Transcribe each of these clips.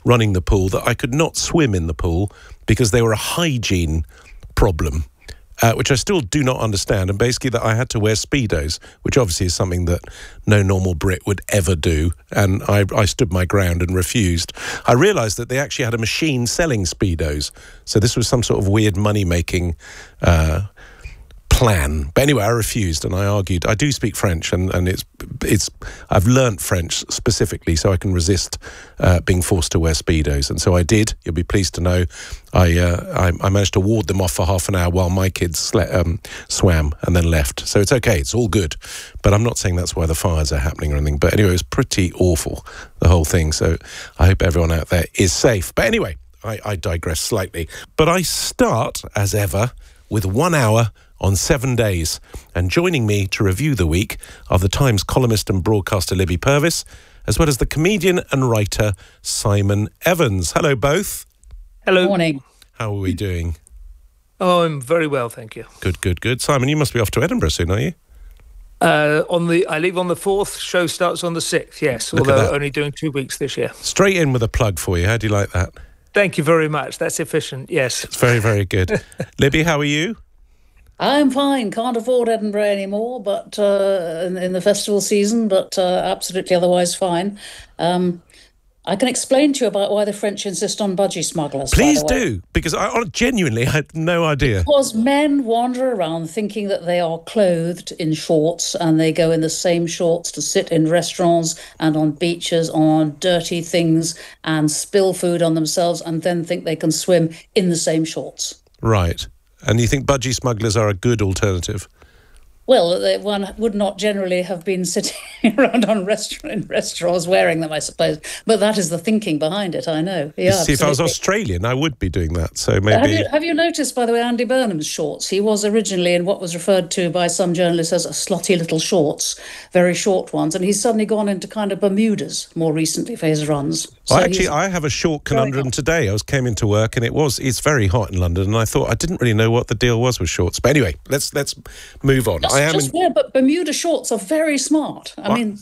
running the pool that I could not swim in the pool because they were a hygiene problem. Which I still do not understand, and basically that I had to wear Speedos, which obviously is something that no normal Brit would ever do, and I stood my ground and refused. I realised that they actually had a machine selling Speedos, so this was some sort of weird money-making plan. But anyway, I refused, and I argued. I do speak French, and it's I've learnt French specifically so I can resist being forced to wear Speedos, and so I did. You'll be pleased to know I managed to ward them off for half an hour while my kids swam and then left. So it's okay, it's all good. But I'm not saying that's why the fires are happening or anything. But anyway, it was pretty awful, the whole thing. So I hope everyone out there is safe. But anyway, I digress slightly. But I start, as ever, with 1 hour on 7 days. And joining me to review the week are the Times columnist and broadcaster Libby Purvis, as well as the comedian and writer Simon Evans. Hello, both. Hello. Morning. How are we doing? Oh, I'm very well, thank you. Good. Simon, you must be off to Edinburgh soon, are you? I leave on the 4th, show starts on the 6th, yes, although only doing 2 weeks this year. Straight in with a plug for you. How do you like that? Thank you very much. That's efficient, yes. It's very, very good. Libby, how are you? I'm fine. Can't afford Edinburgh anymore, but in the festival season, but absolutely otherwise fine. I can explain to you about why the French insist on budgie smugglers. Please do, because I genuinely had no idea. Because men wander around thinking that they are clothed in shorts, and they go in the same shorts to sit in restaurants and on beaches on dirty things and spill food on themselves, and then think they can swim in the same shorts. Right. And you think budgie smugglers are a good alternative? Well, one would not generally have been sitting around in restaurants wearing them, I suppose. But that is the thinking behind it, I know. Yeah, see, if I was Australian, I would be doing that. So maybe. Have you noticed, by the way, Andy Burnham's shorts? He was originally in what was referred to by some journalists as slotty little shorts, very short ones. And he's suddenly gone into kind of Bermudas more recently for his runs. So I have a short conundrum today. I came into work and it's very hot in London, and I thought I didn't really know what the deal was with shorts. But anyway, let's move on. But Bermuda shorts are very smart. I'm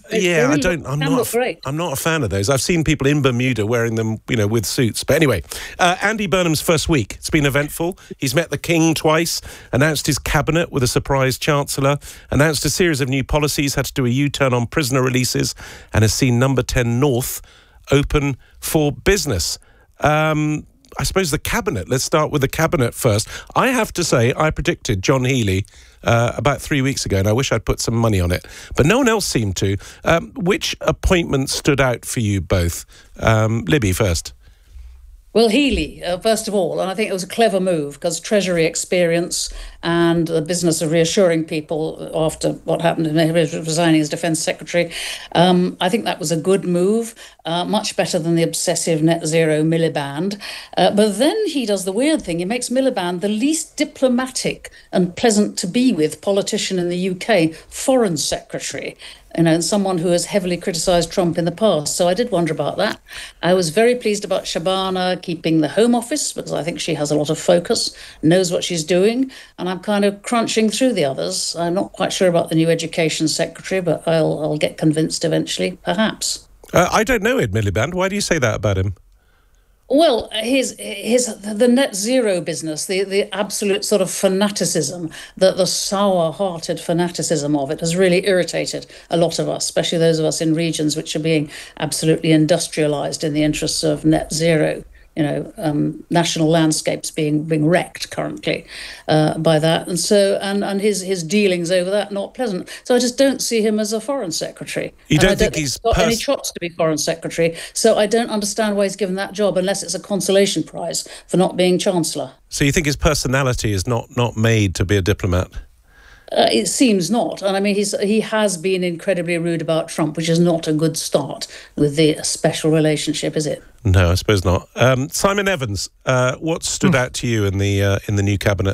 not a fan of those. I've seen people in Bermuda wearing them, with suits. But anyway, Andy Burnham's first week. It's been eventful. He's met the King twice, announced his cabinet with a surprise chancellor, announced a series of new policies, had to do a U-turn on prisoner releases, and has seen Number 10 North open for business. I suppose the cabinet. Let's start with the cabinet first. I have to say, I predicted John Healey about 3 weeks ago, and I wish I'd put some money on it. But no one else seemed to. Which appointment stood out for you both? Libby first. Well, Healey, first of all, and I think it was a clever move because Treasury experience and the business of reassuring people after what happened to him resigning as Defence Secretary, I think that was a good move, much better than the obsessive net zero Miliband. But then he does the weird thing. He makes Miliband the least diplomatic and pleasant to be with politician in the UK, Foreign Secretary. And someone who has heavily criticised Trump in the past. So I did wonder about that. I was very pleased about Shabana keeping the Home Office because I think she has a lot of focus, knows what she's doing, and I'm kind of crunching through the others. I'm not quite sure about the new Education Secretary, but I'll get convinced eventually, perhaps. I don't know Ed Miliband. Why do you say that about him? Well, the net zero business, the absolute sort of fanaticism, the sour-hearted fanaticism of it has really irritated a lot of us, especially those of us in regions which are being absolutely industrialised in the interests of net zero. National landscapes being wrecked currently by that, and so and his dealings over that not pleasant. So I just don't see him as a foreign secretary. You don't think he's got any chops to be foreign secretary? So I don't understand why he's given that job unless it's a consolation prize for not being chancellor. So you think his personality is not made to be a diplomat? It seems not. And I mean, he has been incredibly rude about Trump, which is not a good start with the special relationship, is it? No, I suppose not. Simon Evans, what stood out to you in the new cabinet?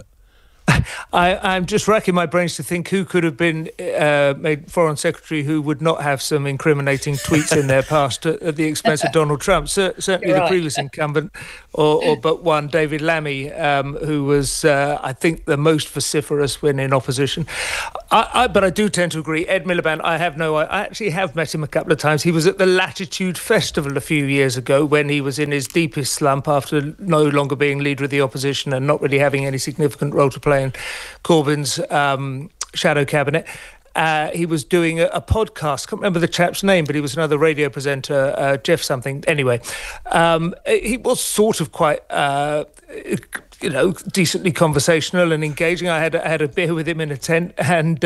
I'm just racking my brains to think who could have been made Foreign Secretary who would not have some incriminating tweets in their past at the expense of Donald Trump. Certainly the previous incumbent, or but one, David Lammy, who was, I think, the most vociferous when in opposition. But I do tend to agree. Ed Miliband, I actually have met him a couple of times. He was at the Latitude Festival a few years ago when he was in his deepest slump after no longer being leader of the opposition and not really having any significant role to play in Corbyn's shadow cabinet. He was doing a podcast. I can't remember the chap's name, but he was another radio presenter, Jeff something. Anyway, he was sort of quite... decently conversational and engaging. I had a beer with him in a tent, and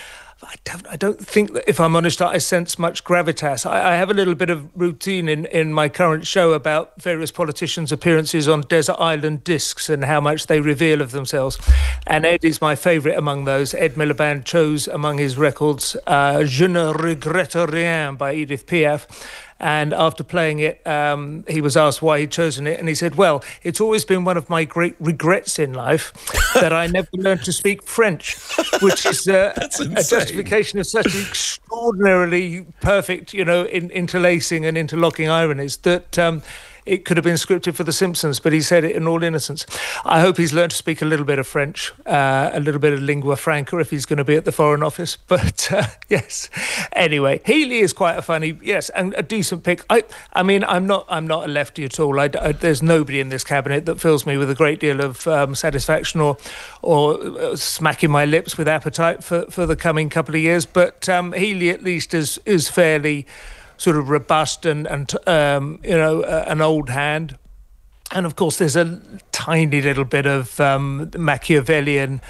I don't think that, if I'm honest, I sense much gravitas. I have a little bit of routine in my current show about various politicians' appearances on desert island discs and how much they reveal of themselves. And Ed is my favourite among those. Ed Miliband chose among his records Je ne regrette rien by Edith Piaf. And after playing it, he was asked why he'd chosen it. And he said, well, it's always been one of my great regrets in life that I never learned to speak French, which is a justification of such extraordinarily perfect, interlacing and interlocking ironies that it could have been scripted for The Simpsons, but he said it in all innocence. I hope he's learned to speak a little bit of French, a little bit of lingua franca if he's going to be at the Foreign Office. But yes, anyway, Healey is quite a funny, yes, and a decent pick. I mean, I'm not a lefty at all. There's nobody in this cabinet that fills me with a great deal of satisfaction or smacking my lips with appetite for the coming couple of years. But Healey at least is fairly sort of robust and an old hand. And of course, there's a tiny little bit of Machiavellian,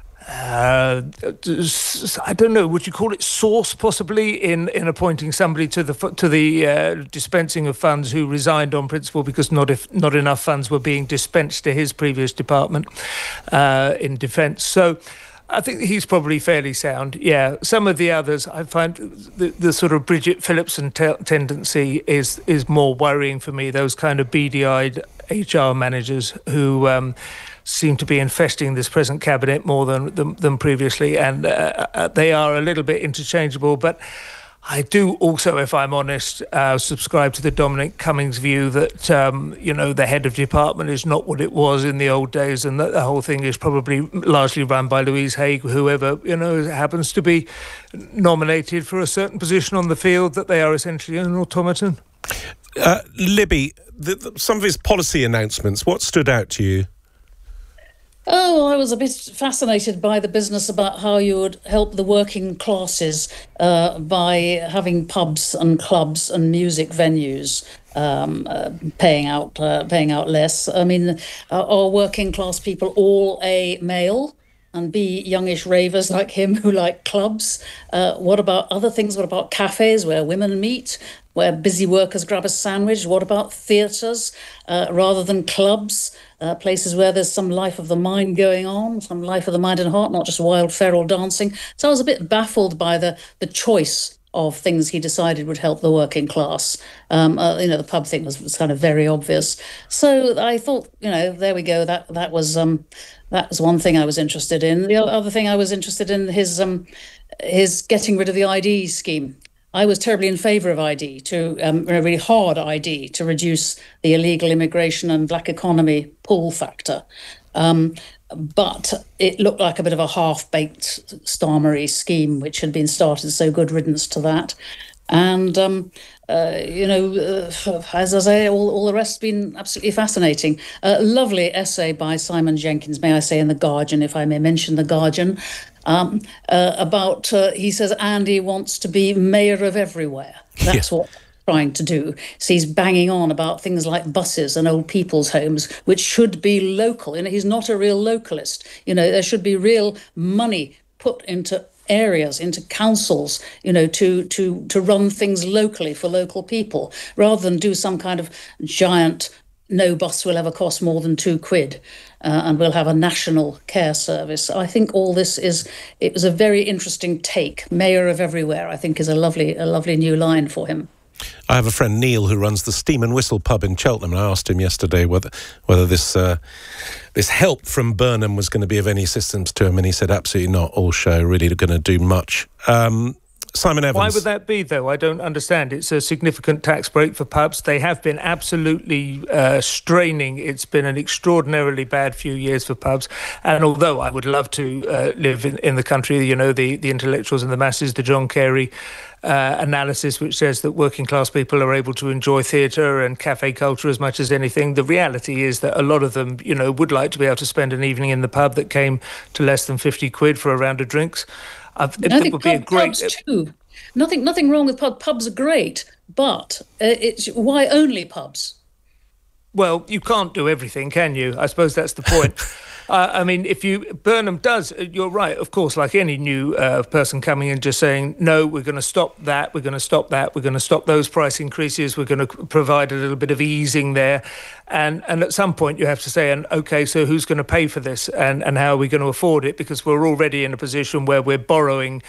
I don't know, would you call it sauce possibly in appointing somebody to the dispensing of funds who resigned on principle because not enough funds were being dispensed to his previous department in defence. So I think he's probably fairly sound. Yeah, some of the others, I find the sort of Bridget Phillipson tendency is more worrying for me. Those kind of beady-eyed HR managers who seem to be infesting this present cabinet more than previously, and they are a little bit interchangeable. But I do also, if I'm honest, subscribe to the Dominic Cummings view that, the head of department is not what it was in the old days, and that the whole thing is probably largely run by Louise Haigh, whoever, happens to be nominated for a certain position on the field, that they are essentially an automaton. Libby, some of his policy announcements, what stood out to you? Oh, I was a bit fascinated by the business about how you would help the working classes by having pubs and clubs and music venues paying out less. I mean, are working class people all A, male, and B, youngish ravers like him who like clubs? What about other things? What about cafes where women meet, where busy workers grab a sandwich? What about theatres rather than clubs? Places where there's some life of the mind going on, some life of the mind and heart, not just wild feral dancing. So I was a bit baffled by the choice of things he decided would help the working class. The pub thing was kind of very obvious. So I thought, there we go. That was one thing I was interested in. The other thing I was interested in his getting rid of the ID scheme. I was terribly in favour of ID, a really hard ID, to reduce the illegal immigration and black economy pull factor. But it looked like a bit of a half-baked Starmery scheme, which had been started, so good riddance to that. And, as I say, all the rest has been absolutely fascinating. Lovely essay by Simon Jenkins, may I say, in The Guardian, if I may mention The Guardian, about, he says, Andy wants to be mayor of everywhere. That's what he's trying to do. So he's banging on about things like buses and old people's homes, which should be local. He's not a real localist. There should be real money put into areas, into councils, to run things locally for local people, rather than do some kind of giant no bus will ever cost more than £2 and we'll have a national care service. I think all this it was a very interesting take. Mayor of everywhere, I think, is a lovely new line for him. I have a friend, Neil, who runs the Steam and Whistle pub in Cheltenham, and I asked him yesterday whether this help from Burnham was going to be of any assistance to him, and he said absolutely not. All show really going to do much. Simon Evans. Why would that be, though? I don't understand. It's a significant tax break for pubs. They have been absolutely straining. It's been an extraordinarily bad few years for pubs. And although I would love to live in the country, you know, the intellectuals and the masses, the John Carey analysis, which says that working class people are able to enjoy theatre and cafe culture as much as anything. The reality is that a lot of them, you know, would like to be able to spend an evening in the pub that came to less than 50 quid for a round of drinks. It would be a great pubs too. Nothing wrong with pubs. Pubs are great, but it's why only pubs? Well, you can't do everything, can you? I suppose that's the point. I mean, Burnham does, you're right, of course, like any new person coming in just saying, no, we're going to stop that, we're going to stop that, we're going to stop those price increases, we're going to provide a little bit of easing there. And at some point you have to say, OK, so who's going to pay for this and how are we going to afford it? Because we're already in a position where we're borrowing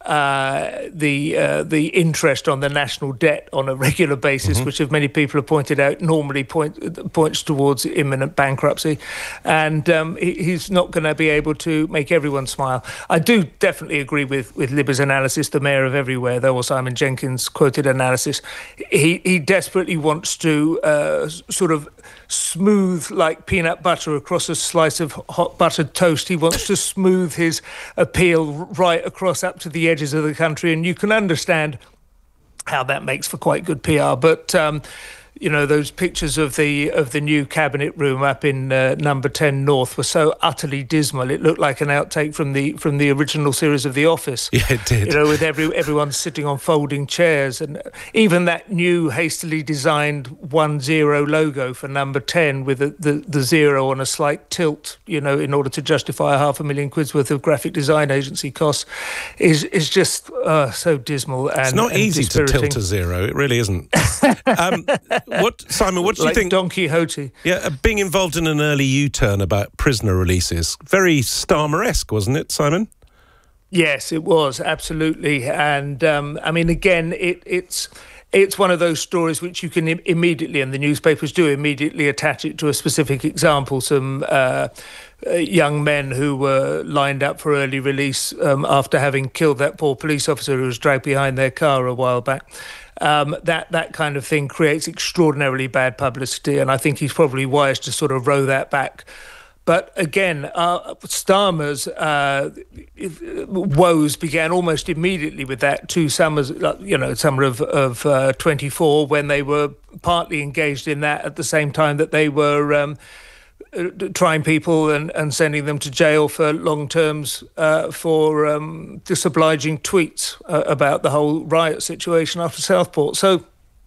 the interest on the national debt on a regular basis, which, as many people have pointed out, normally points towards imminent bankruptcy, and he's not going to be able to make everyone smile. I do definitely agree with Libby's analysis, the mayor of everywhere, though, or Simon Jenkins' quoted analysis. He desperately wants to sort of smooth like peanut butter across a slice of hot buttered toast. He wants to smooth his appeal right across up to the edges of the country, and you can understand how that makes for quite good PR. But you know, those pictures of the new cabinet room up in number 10 North were so utterly dismal. It looked like an outtake from the original series of The Office. Yeah, it did. You know, with everyone sitting on folding chairs, and even that new hastily designed 1-0 logo for number 10 with the zero on a slight tilt, you know, in order to justify £500,000 worth of graphic design agency costs, is just so dismal. And it's not easy to tilt a zero. It really isn't. Simon, what do you think? Don Quixote. Yeah, being involved in an early U-turn about prisoner releases. Very Starmer-esque, wasn't it, Simon? Yes, it was, absolutely. And, I mean, again, it's one of those stories which you can immediately, and the newspapers do immediately attach it to a specific example. Some young men who were lined up for early release after having killed that poor police officer who was dragged behind their car a while back. That kind of thing creates extraordinarily bad publicity, and I think he's probably wise to sort of row that back. But again, Starmer's woes began almost immediately with that 2 summers, you know, summer of 24, when they were partly engaged in that at the same time that they were trying people and sending them to jail for long terms for disobliging tweets about the whole riot situation after Southport. So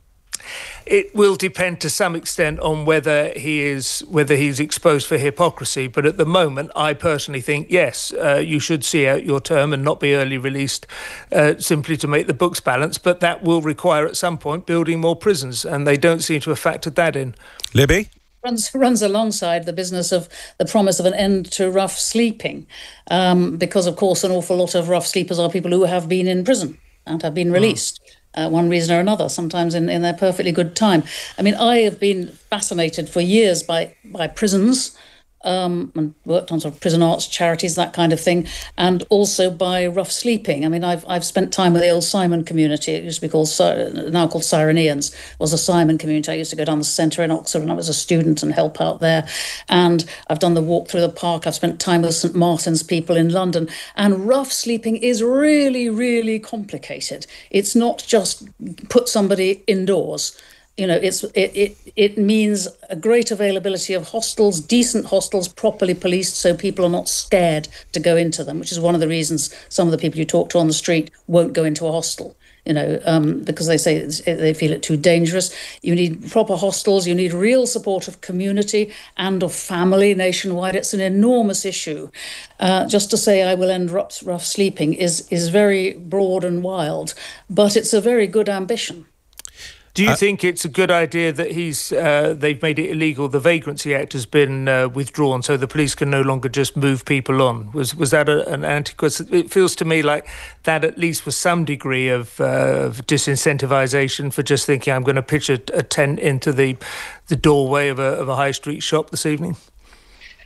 it will depend to some extent on whether he's exposed for hypocrisy. But at the moment, I personally think, yes, you should see out your term and not be early released simply to make the books balance. But that will require at some point building more prisons, and they don't seem to have factored that in. Libby? Runs alongside the business of the promise of an end to rough sleeping, because, of course, an awful lot of rough sleepers are people who have been in prison and have been released. One reason or another, sometimes in their perfectly good time. I mean, I have been fascinated for years by prisons, and worked on sort of prison arts charities, that kind of thing, and also by rough sleeping. I mean, I've spent time with the old Simon community. It used to be called, now called Cyreneans, was a Simon community. I used to go down the centre in Oxford when I was a student and help out there. And I've done the walk through the park. I've spent time with St Martin's people in London. And rough sleeping is really, really complicated. It's not just put somebody indoors. You know, it means a great availability of hostels, decent hostels, properly policed, so people are not scared to go into them, which is one of the reasons some of the people you talk to on the street won't go into a hostel, you know, because they say they feel it too dangerous. You need proper hostels. You need real support of community and of family nationwide. It's an enormous issue. Just to say I will end rough sleeping is very broad and wild, but it's a very good ambition. Do you think it's a good idea that they've made it illegal? The Vagrancy Act has been withdrawn, so the police can no longer just move people on. Was that an antiquity? It feels to me like that at least was some degree of disincentivization for just thinking I'm going to pitch a tent into the doorway of a high street shop this evening.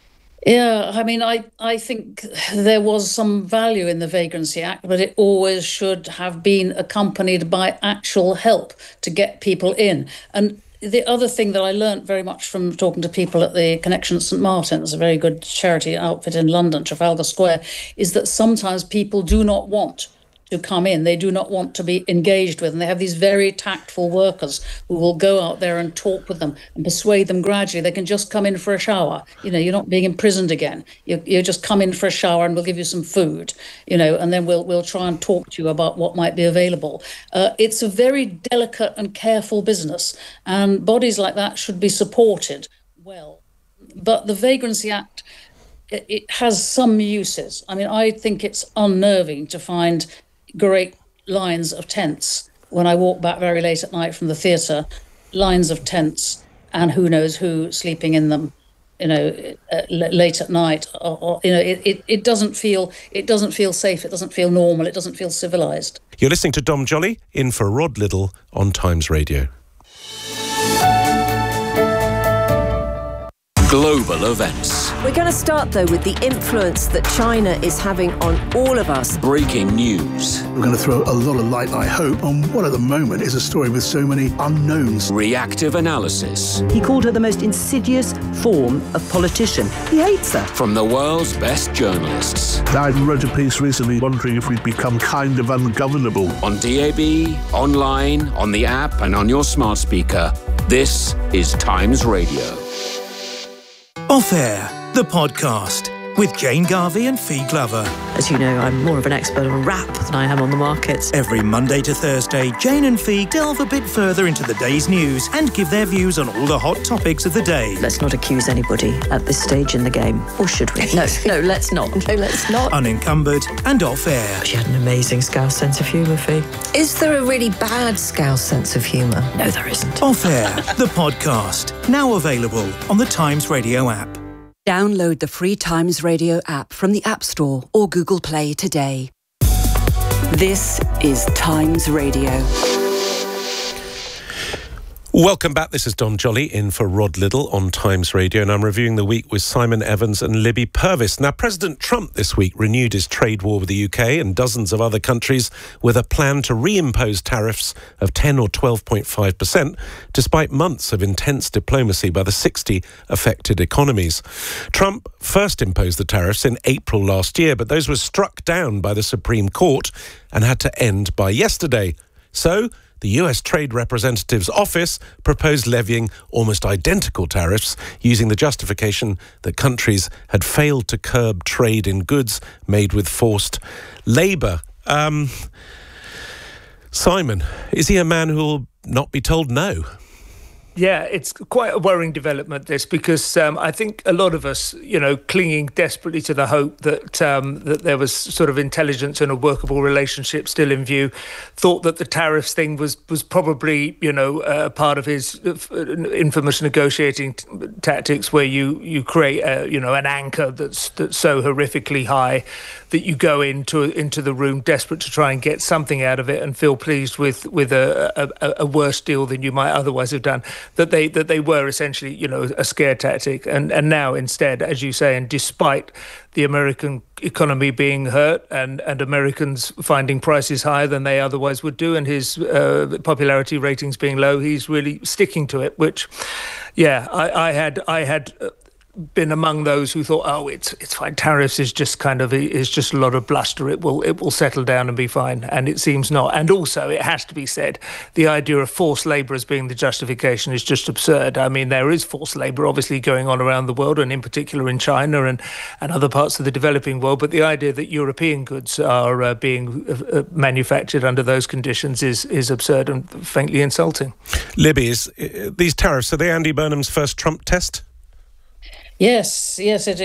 Yeah, I mean, I think there was some value in the Vagrancy Act, but it always should have been accompanied by actual help to get people in. And the other thing that I learned very much from talking to people at the Connection at St Martin's, a very good charity outfit in London, Trafalgar Square, is that sometimes people do not want to come in. They do not want to be engaged with. And they have these very tactful workers who will go out there and talk with them and persuade them gradually. They can just come in for a shower. You're not being imprisoned again. You just come in for a shower and we'll give you some food, and then we'll try and talk to you about what might be available. It's a very delicate and careful business, and bodies like that should be supported well. But the Vagrancy Act, it has some uses. I mean, I think it's unnerving to find great lines of tents when I walk back very late at night from the theatre, lines of tents, and who knows who sleeping in them, late at night. It doesn't feel safe. It doesn't feel normal. It doesn't feel civilised. You're listening to Dom Jolly in for Rod Liddle on Times Radio. Global events. We're going to start, though, with the influence that China is having on all of us. Breaking news. We're going to throw a lot of light, I hope, on what at the moment is a story with so many unknowns. Reactive analysis. He called her the most insidious form of politician. He hates her. From the world's best journalists. I wrote a piece recently wondering if we'd become kind of ungovernable. On DAB, online, on the app, and on your smart speaker. This is Times Radio. Off Air, the podcast, with Jane Garvey and Fee Glover. As you know, I'm more of an expert on rap than I am on the markets. Every Monday to Thursday, Jane and Fee delve a bit further into the day's news and give their views on all the hot topics of the day. Let's not accuse anybody at this stage in the game. Or should we? No, let's not. No, let's not. Unencumbered and Off Air. She had an amazing Scouse sense of humour, Fee. Is there a really bad Scouse sense of humour? No, there isn't. Off Air, the podcast, now available on the Times Radio app. Download the free Times Radio app from the App Store or Google Play today. This is Times Radio. Welcome back. This is Dom Jolly in for Rod Liddle on Times Radio, and I'm reviewing the week with Simon Evans and Libby Purvis. Now, President Trump this week renewed his trade war with the UK and dozens of other countries with a plan to reimpose tariffs of 10 or 12.5%, despite months of intense diplomacy by the 60 affected economies. Trump first imposed the tariffs in April last year, but those were struck down by the Supreme Court and had to end by yesterday. So the US Trade Representative's office proposed levying almost identical tariffs using the justification that countries had failed to curb trade in goods made with forced labour. Simon, is he a man who will not be told no? Yeah, it's quite a worrying development, this, because I think a lot of us, clinging desperately to the hope that that there was sort of intelligence and a workable relationship still in view, thought that the tariffs thing was probably, part of his infamous negotiating tactics, where you create an anchor that's so horrifically high that you go into the room desperate to try and get something out of it and feel pleased with a worse deal than you might otherwise have done. That they were essentially, a scare tactic, and now instead, as you say, and despite the American economy being hurt and Americans finding prices higher than they otherwise would do, and his popularity ratings being low, he's really sticking to it. Which, yeah, I had been among those who thought, oh, it's fine. Tariffs is just a lot of bluster. It will settle down and be fine, and it seems not. And also, it has to be said, the idea of forced labour as being the justification is just absurd. I mean, there is forced labour obviously going on around the world, and in particular in China and other parts of the developing world. But the idea that European goods are being manufactured under those conditions is absurd and faintly insulting. Libby, these tariffs, are they Andy Burnham's first Trump test? Yes. And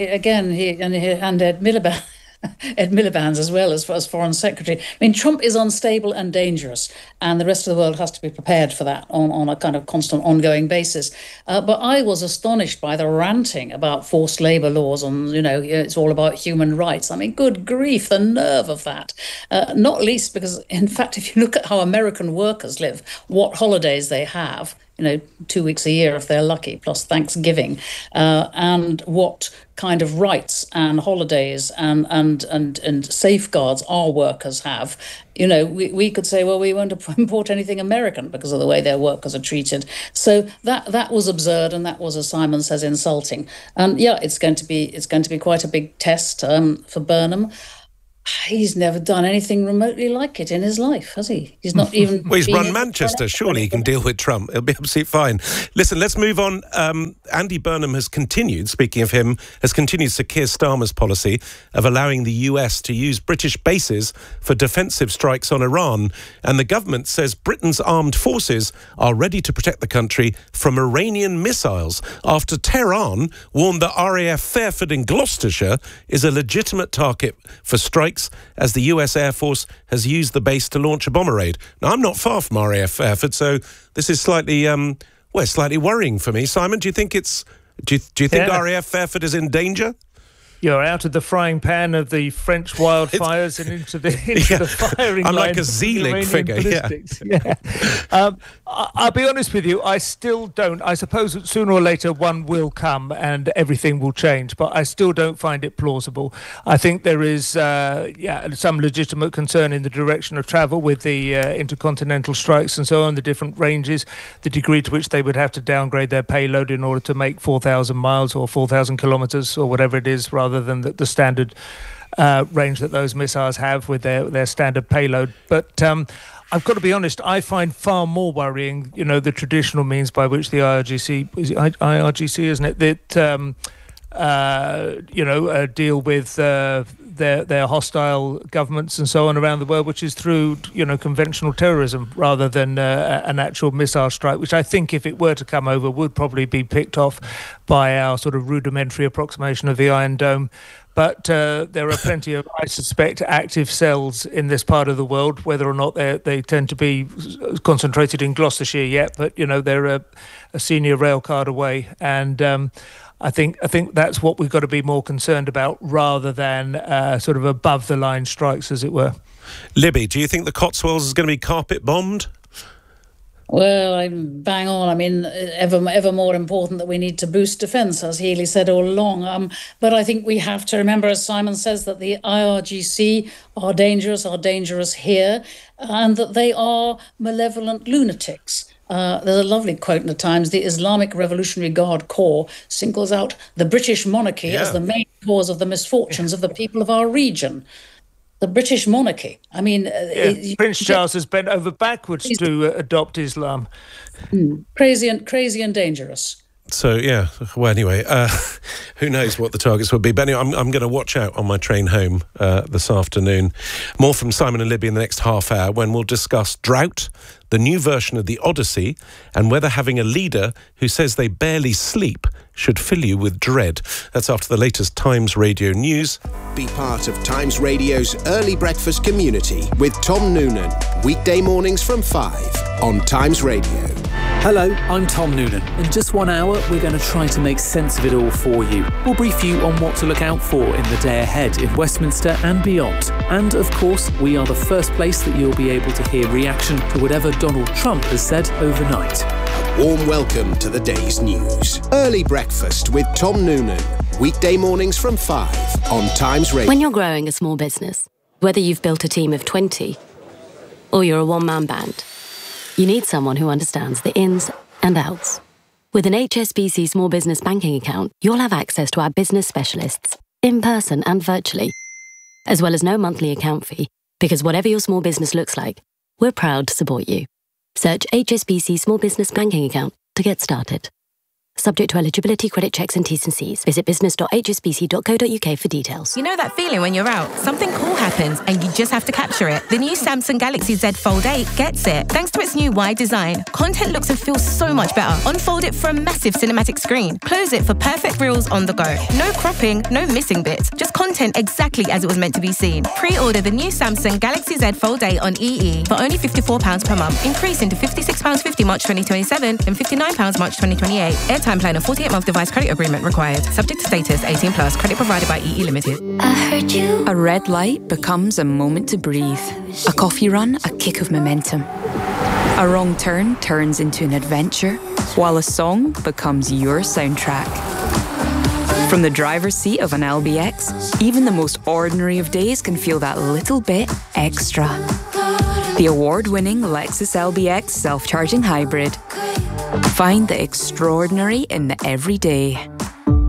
Ed Miliband. Ed Miliband's as well as Foreign Secretary. I mean, Trump is unstable and dangerous, and the rest of the world has to be prepared for that on a kind of constant, ongoing basis. But I was astonished by the ranting about forced labour laws and, it's all about human rights. I mean, good grief, the nerve of that. Not least because, in fact, if you look at how American workers live, what holidays they have, 2 weeks a year if they're lucky, plus Thanksgiving, and what kind of rights and holidays and safeguards our workers have. We could say, well, we won't import anything American because of the way their workers are treated. So that was absurd, and that was, as Simon says, insulting. And it's going to be quite a big test for Burnham. He's never done anything remotely like it in his life, has he? He's not even... Well, he's run Manchester. Surely he can deal with Trump. It'll be absolutely fine. Listen, let's move on. Andy Burnham has continued, speaking of him, Sir Keir Starmer's policy of allowing the US to use British bases for defensive strikes on Iran. And the government says Britain's armed forces are ready to protect the country from Iranian missiles after Tehran warned that RAF Fairford in Gloucestershire is a legitimate target for strikes, as the US Air Force has used the base to launch a bomber raid. Now, I'm not far from RAF Fairford, so this is slightly worrying for me. Simon, do you think RAF Fairford is in danger? You're out of the frying pan of the French wildfires and into the firing I'm line. like a Z-League figure, I'll be honest with you, I still don't. I suppose that sooner or later one will come and everything will change, but I still don't find it plausible. I think there is some legitimate concern in the direction of travel with the intercontinental strikes and so on, the different ranges, the degree to which they would have to downgrade their payload in order to make 4,000 miles or 4,000 kilometres or whatever it is, rather than the standard range that those missiles have with their standard payload. But I've got to be honest, I find far more worrying, the traditional means by which the IRGC, isn't it, that, deal with their hostile governments and so on around the world, which is through, conventional terrorism rather than an actual missile strike, which I think if it were to come over would probably be picked off by our sort of rudimentary approximation of the Iron Dome. But there are plenty of, I suspect, active cells in this part of the world, whether or not they tend to be concentrated in Gloucestershire yet, but, they're a senior rail card away. And I think that's what we've got to be more concerned about rather than sort of above-the-line strikes, as it were. Libby, do you think the Cotswolds is going to be carpet bombed? Well, I'm bang on. I mean, ever more important that we need to boost defence, as Healy said all along. But I think we have to remember, as Simon says, that the IRGC are dangerous here, and that they are malevolent lunatics. There's a lovely quote in the Times: the Islamic Revolutionary Guard Corps singles out the British monarchy as the main cause of the misfortunes of the people of our region. The British monarchy. I mean... Prince Charles has bent over backwards to adopt Islam. Crazy and dangerous. So, well, anyway, who knows what the targets will be. But anyway, I'm going to watch out on my train home this afternoon. More from Simon and Libby in the next half hour, when we'll discuss drought, the new version of the Odyssey, and whether having a leader who says they barely sleep should fill you with dread. That's after the latest Times Radio news. Be part of Times Radio's early breakfast community with Tom Noonan. Weekday mornings from 5 on Times Radio. Hello, I'm Tom Noonan. In just 1 hour, we're going to try to make sense of it all for you. We'll brief you on what to look out for in the day ahead in Westminster and beyond. And, of course, we are the first place that you'll be able to hear reaction to whatever Donald Trump has said overnight. A warm welcome to the day's news. Early breakfast with Tom Noonan. Weekday mornings from 5 on Times Radio. When you're growing a small business, whether you've built a team of 20 or you're a one-man band, you need someone who understands the ins and outs. With an HSBC Small Business Banking account, you'll have access to our business specialists, in person and virtually, as well as no monthly account fee, because whatever your small business looks like, we're proud to support you. Search HSBC Small Business Banking account to get started. Subject to eligibility, credit checks and T's and C's. Visit business.hsbc.co.uk for details. You know that feeling when you're out? Something cool happens and you just have to capture it. The new Samsung Galaxy Z Fold 8 gets it. Thanks to its new wide design, content looks and feels so much better. Unfold it for a massive cinematic screen. Close it for perfect reels on the go. No cropping, no missing bits. Just content exactly as it was meant to be seen. Pre-order the new Samsung Galaxy Z Fold 8 on EE for only £54 per month, increasing to £56.50 March 2027 and £59 March 2028. Airtime plan, a 48-month device credit agreement required. Subject to status, 18+. Credit provided by EE Limited. I heard you. A red light becomes a moment to breathe. A coffee run, a kick of momentum. A wrong turn turns into an adventure, while a song becomes your soundtrack. From the driver's seat of an LBX, even the most ordinary of days can feel that little bit extra. The award-winning Lexus LBX self-charging hybrid. Find the extraordinary in the everyday.